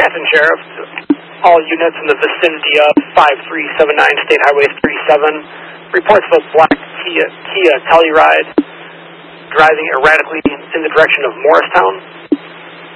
Canton Sheriff, to all units in the vicinity of 5379 State Highway 37. Reports of a black Kia Telluride driving erratically in the direction of Morristown.